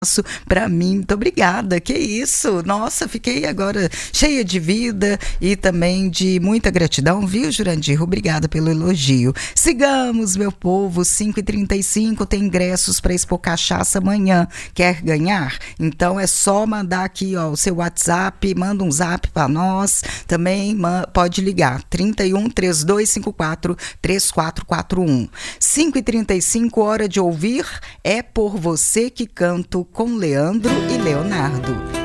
para mim. Muito obrigada, que isso, nossa, fiquei agora cheia de vida e também de muita gratidão, viu, Jurandir? Obrigada pelo elogio. Sigamos, meu povo, 5h35, tem ingressos para Expo Cachaça amanhã. Quer ganhar? Então é só mandar aqui, ó, o seu WhatsApp, manda um zap para nós, também pode ligar, 31-3254-3441. 5h35, hora de ouvir É Por Você Que Canto, com Leandro e Leonardo.